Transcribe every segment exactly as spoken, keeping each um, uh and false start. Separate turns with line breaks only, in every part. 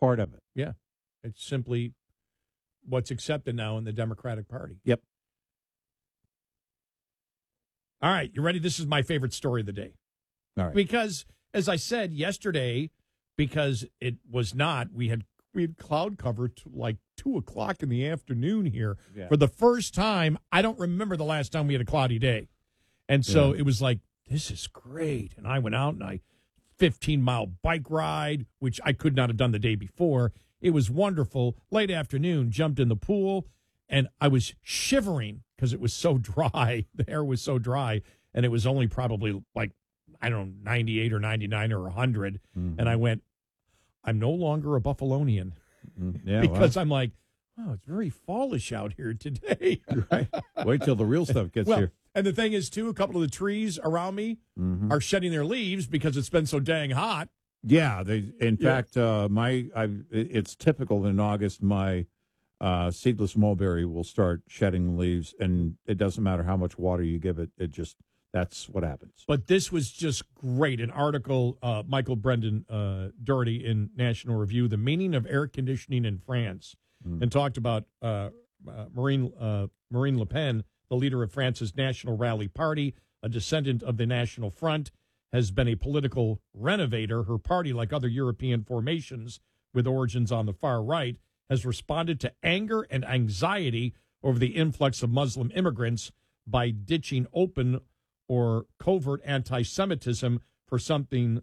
part of it.
Yeah. It's simply what's accepted now in the Democratic Party.
Yep.
All right, you ready? This is my favorite story of the day.
All right.
Because, as I said yesterday, because it was not, we had we had cloud cover to like two o'clock in the afternoon here.
Yeah.
For the first time, I don't remember the last time we had a cloudy day. And so
Yeah.
it was like, this is great. And I went out and I fifteen-mile bike ride, which I could not have done the day before. It was wonderful. Late afternoon, jumped in the pool, and I was shivering because it was so dry. The air was so dry, and it was only probably like, I don't know, ninety-eight or ninety-nine or one hundred.
Mm-hmm.
And I went, I'm no longer a Buffalonian.
Mm-hmm. Yeah,
because
well.
I'm like, oh, it's very fallish out here today.
Right. Wait till the real stuff gets
well,
here.
And the thing is, too, a couple of the trees around me
Mm-hmm.
are shedding their leaves because it's been so dang hot.
Yeah, they. In
Yeah.
fact, uh, my I, it's typical in August. My uh, seedless mulberry will start shedding leaves, and it doesn't matter how much water you give it. It just that's what happens.
But this was just great. An article, uh, Michael Brendan uh, Doherty in National Review, The Meaning of Air Conditioning in France,
Mm.
and talked about uh, uh, Marine, uh, Marine Le Pen, the leader of France's National Rally Party, a descendant of the National Front, has been a political renovator. Her party, like other European formations with origins on the far right, has responded to anger and anxiety over the influx of Muslim immigrants by ditching open or covert anti-Semitism for something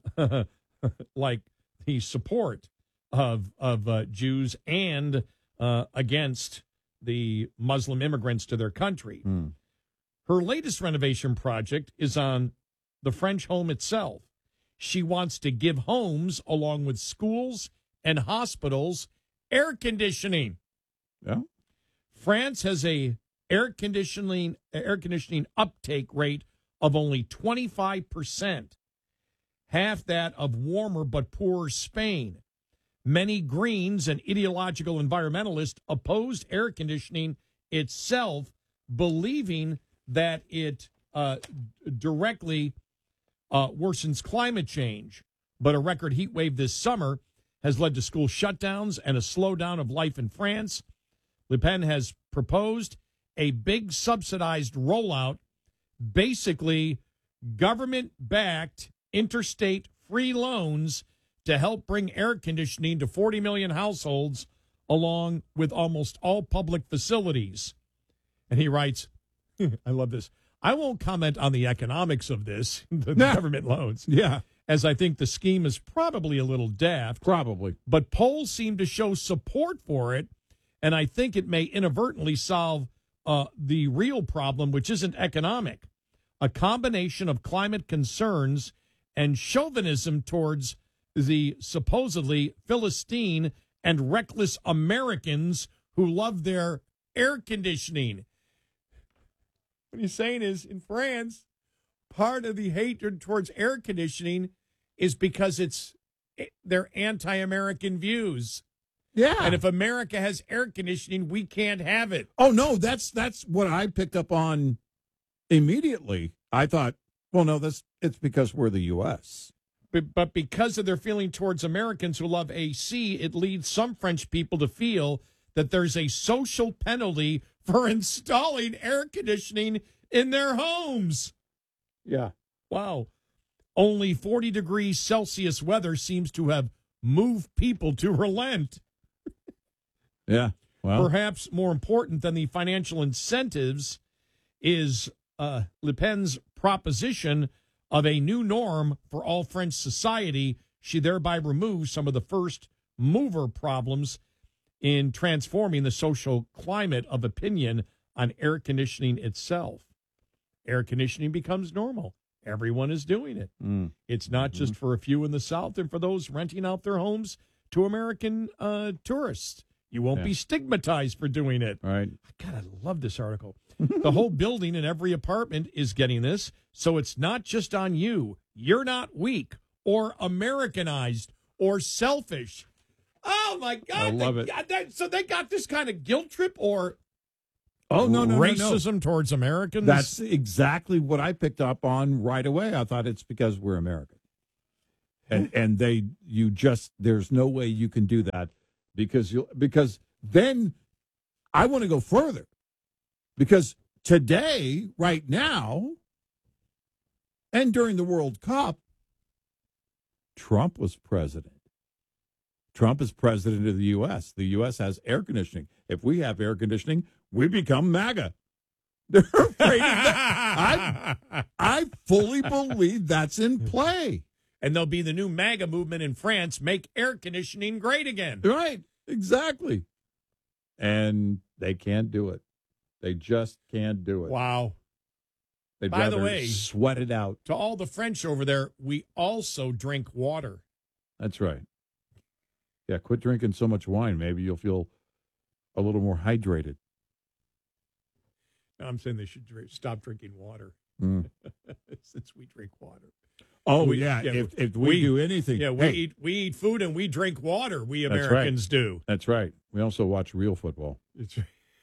like the support of of uh, Jews and uh, against the Muslim immigrants to their country.
Mm.
Her latest renovation project is on the French home itself. She wants to give homes, along with schools and hospitals, air conditioning.
Yeah.
France has a air conditioning air conditioning uptake rate of only twenty-five percent, half that of warmer but poorer Spain. Many Greens and ideological environmentalists opposed air conditioning itself, believing that it uh, directly uh, worsens climate change. But a record heat wave this summer has led to school shutdowns and a slowdown of life in France. Le Pen has proposed a big subsidized rollout, basically government-backed interstate free loans to help bring air conditioning to forty million households, along with almost all public facilities. And he writes, I love this, I won't comment on the economics of this, the
Nah.
government loans,
Yeah.
as I think the scheme is probably a little daft.
Probably.
But polls seem to show support for it, and I think it may inadvertently solve uh, the real problem, which isn't economic. A combination of climate concerns and chauvinism towards the supposedly Philistine and reckless Americans who love their air conditioning. What he's saying is, in France, part of the hatred towards air conditioning is because it's their anti-American views.
Yeah.
And if America has air conditioning, we can't have it.
Oh, no, that's that's what I picked up on immediately. I thought, well, no, that's it's because we're the U S
But, but because of their feeling towards Americans who love A C, it leads some French people to feel that there's a social penalty for installing air conditioning in their homes.
Yeah.
Wow. Only forty degrees Celsius weather seems to have moved people to relent.
Yeah. Well,
Perhaps more important than the financial incentives is uh, Le Pen's proposition of a new norm for all French society. She thereby removes some of the first mover problems in transforming the social climate of opinion on air conditioning itself. Air conditioning becomes normal. Everyone is doing it.
Mm.
It's not just for a few in the South and for those renting out their homes to American uh, tourists. You won't
Yeah.
be stigmatized for doing it.
All right.
God, I love this article. The whole building and every apartment is getting this, so it's not just on you. You're not weak or Americanized or selfish. Oh, my God.
I love
they
it.
got that- so they got this kind of guilt trip or
Oh, no, no, no, no.
racism towards Americans?
That's exactly what I picked up on right away. I thought it's because we're American. and and they you just there's no way you can do that because you because then I want to go further because today, right now, and during the World Cup, Trump was president. Trump is president of the U S. The U S has air conditioning. If we have air conditioning, we become MAGA. They're afraid of that. I, I fully believe that's in play.
And there'll be the new MAGA movement in France, make air conditioning great again.
Right, exactly. And they can't do it. They just can't do it.
Wow.
They'd
By the
rather
way,
sweat it out.
To all the French over there, we also drink water.
That's right. Yeah, quit drinking so much wine. Maybe you'll feel a little more hydrated.
No, I'm saying they should drink, stop drinking water
Mm.
since we drink water.
Oh,
We-
yeah.
yeah,
If, if we,
we-
do anything.
Yeah, we
hey,
eat we eat food and we drink water. We
That's right.
Americans do.
That's right. We also watch real football
It's,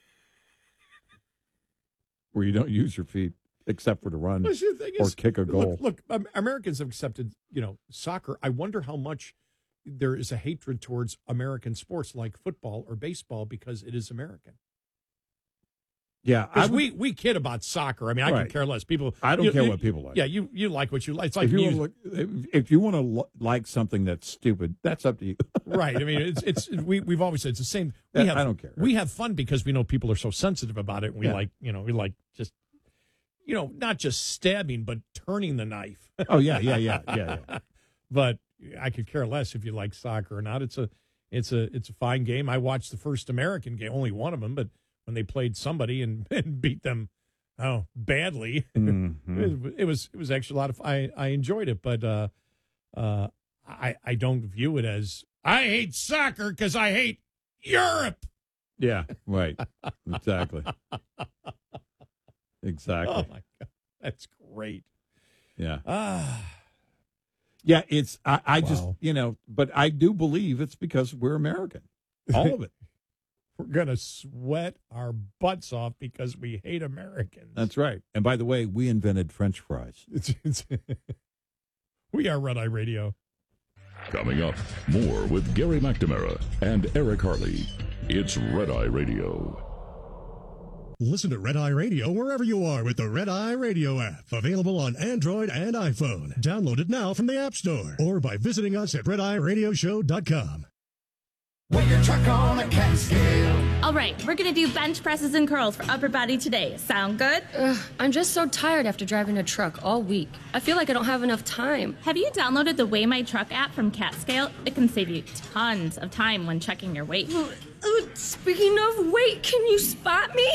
where you don't use your feet except for to run
Well, see, the thing
or
is,
kick a goal.
Look, look, um, Americans have accepted, you know, soccer. I wonder how much there is a hatred towards American sports like football or baseball because it is American.
Yeah, I
Because
would-
we, we kid about soccer. I mean, I
Right.
can care less. People,
I don't
you-
care
you-
what people like.
Yeah, you you like what you like. It's like
if you
music.
want to look, if, if you want to lo- like something that's stupid, that's up to you.
Right. I mean, it's it's we we've always said it's the same. We
I
have,
don't care.
We have fun because we know people are so sensitive about it. And we
Yeah.
like, you know, we like just, you know, not just stabbing, but turning the knife.
Oh yeah, yeah, yeah, yeah, yeah.
But I could care less if you like soccer or not. It's a it's a it's a fine game. I watched the first American game, only one of them, but when they played somebody and, and beat them, oh, badly,
Mhm.
it, it was it was actually a lot of I I enjoyed it, but uh, uh, I I don't view it as I hate soccer because I hate Europe.
Yeah, right. Exactly. Exactly.
Oh my God, that's great.
Yeah.
Ah,
Yeah, it's I, I just
Wow.
you know, but I do believe it's because we're American. All of it.
we're gonna sweat our butts off because we hate Americans.
That's right. And by the way, we invented French fries.
It's, it's we are Red Eye Radio.
Coming up, more with Gary McNamara and Eric Harley. It's Red Eye Radio.
Listen to Red Eye Radio wherever you are with the Red Eye Radio app. Available on Android and iPhone. Download it now from the App Store or by visiting us at red eye radio show dot com.
Weigh your truck on a cat scale.
All right, we're gonna do bench presses and curls for upper body today. Sound good?
Ugh, I'm just so tired after driving a truck all week. I feel like I don't have enough time.
Have you downloaded the Weigh My Truck app from CatScale? It can save you tons of time when checking your weight.
Uh, Speaking of weight, can you spot me?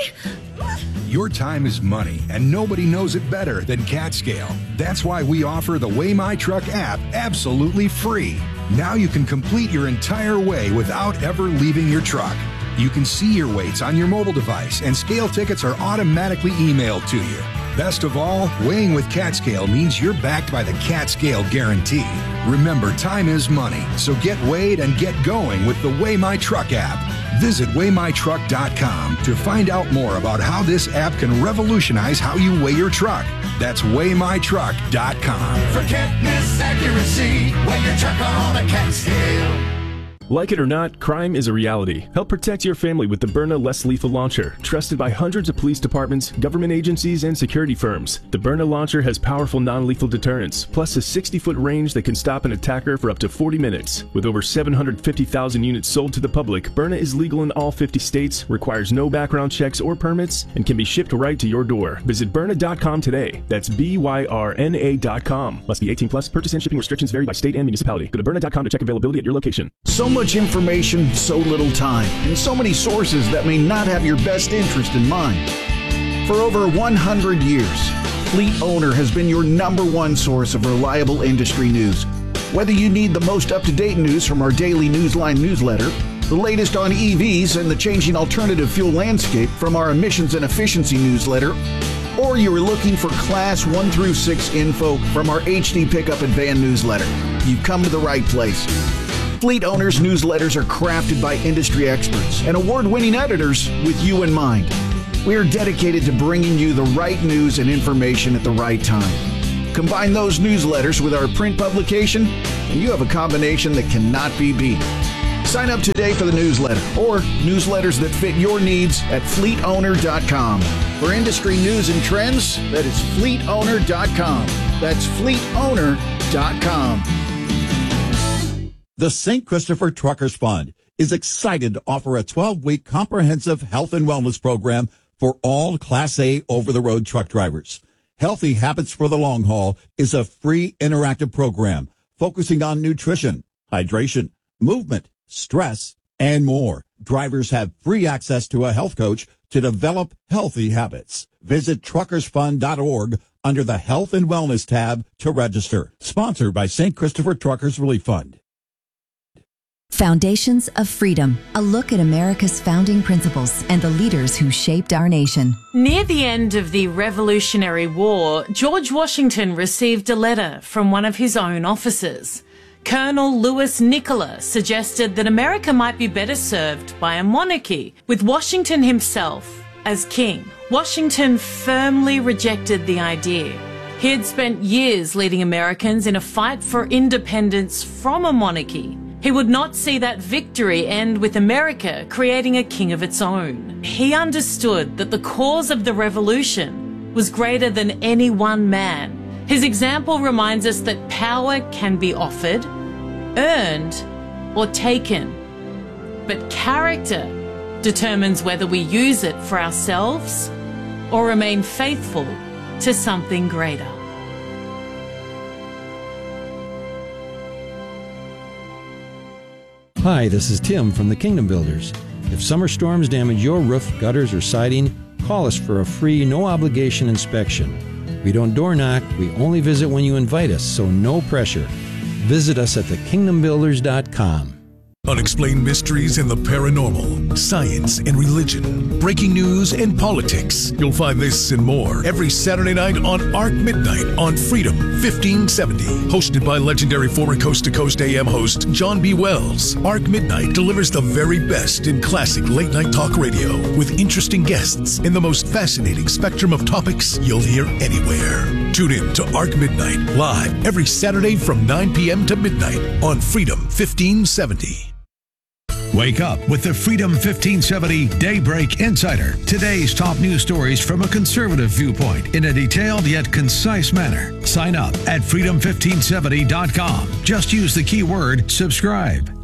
Your time is money, and nobody knows it better than CatScale. That's why we offer the Weigh My Truck app absolutely free. Now you can complete your entire weigh without ever leaving your truck. You can see your weights on your mobile device, and scale tickets are automatically emailed to you. Best of all, weighing with CatScale means you're backed by the CatScale guarantee. Remember, time is money, so get weighed and get going with the Weigh My Truck app. Visit weigh my truck dot com to find out more about how this app can revolutionize how you weigh your truck. That's weigh my truck dot com.
Forgetness, accuracy. Weigh your truck on a cat scale.
Like it or not, crime is a reality. Help protect your family with the Byrna Less Lethal Launcher, trusted by hundreds of police departments, government agencies, and security firms. The Byrna Launcher has powerful non-lethal deterrence, plus a sixty-foot range that can stop an attacker for up to forty minutes. With over seven hundred fifty thousand units sold to the public, Byrna is legal in all fifty states, requires no background checks or permits, and can be shipped right to your door. Visit Byrna dot com today. That's B Y R N A dot com. Must be eighteen plus. Purchase and shipping restrictions vary by state and municipality. Go to Byrna dot com to check availability at your location.
So much information, so little time, and so many sources that may not have your best interest in mind. For over one hundred years, Fleet Owner has been your number one source of reliable industry news. Whether you need the most up-to-date news from our daily Newsline newsletter, the latest on E Vs and the changing alternative fuel landscape from our emissions and efficiency newsletter, or you are looking for Class one through six info from our H D Pickup and Van newsletter, you've come to the right place. Fleet Owners newsletters are crafted by industry experts and award-winning editors with you in mind. We are dedicated to bringing you the right news and information at the right time. Combine those newsletters with our print publication, and you have a combination that cannot be beat. Sign up today for the newsletter or newsletters that fit your needs at fleet owner dot com. For industry news and trends, that is fleet owner dot com. That's fleet owner dot com.
The Saint Christopher Truckers Fund is excited to offer a twelve-week comprehensive health and wellness program for all Class A over-the-road truck drivers. Healthy Habits for the Long Haul is a free interactive program focusing on nutrition, hydration, movement, stress, and more. Drivers have free access to a health coach to develop healthy habits. Visit truckers fund dot org under the Health and Wellness tab to register. Sponsored by Saint Christopher Truckers Relief Fund.
Foundations of Freedom, a look at America's founding principles and the leaders who shaped our nation.
Near the end of the Revolutionary War, George Washington received a letter from one of his own officers. Colonel Louis Nicola suggested that America might be better served by a monarchy, with Washington himself as king. Washington firmly rejected the idea. He had spent years leading Americans in a fight for independence from a monarchy. He would not see that victory end with America creating a king of its own. He understood that the cause of the revolution was greater than any one man. His example reminds us that power can be offered, earned, or taken. But character determines whether we use it for ourselves or remain faithful to something greater.
Hi, this is Tim from the Kingdom Builders. If summer storms damage your roof, gutters, or siding, call us for a free, no-obligation inspection. We don't door knock, we only visit when you invite us, so no pressure. Visit us at the kingdom builders dot com.
Unexplained mysteries in the paranormal, science and religion, breaking news and politics. You'll find this and more every Saturday night on Arc Midnight on Freedom fifteen seventy. Hosted by legendary former Coast to Coast A M host John B. Wells, Arc Midnight delivers the very best in classic late-night talk radio with interesting guests in the most fascinating spectrum of topics you'll hear anywhere. Tune in to Arc Midnight live every Saturday from nine p.m. to midnight on Freedom fifteen seventy.
Wake up with the Freedom fifteen seventy Daybreak Insider. Today's top news stories from a conservative viewpoint in a detailed yet concise manner. Sign up at freedom fifteen seventy dot com. Just use the keyword subscribe.